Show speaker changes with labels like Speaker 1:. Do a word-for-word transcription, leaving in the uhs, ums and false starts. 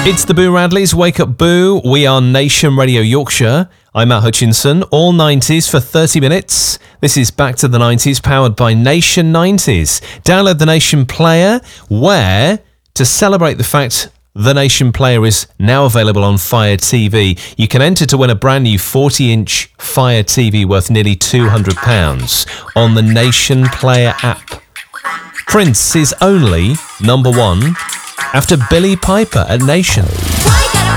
Speaker 1: It's the Boo Radleys. Wake up, Boo. We are Nation Radio Yorkshire. I'm Matt Hutchinson. All nineties for thirty minutes. This is Back to the nineties, powered by Nation nineties. Download the Nation Player, where, to celebrate the fact the Nation Player is now available on Fire T V, you can enter to win a brand new forty-inch Fire T V worth nearly two hundred pounds on the Nation Player app. Prince is only number one after Billie Piper at Nation.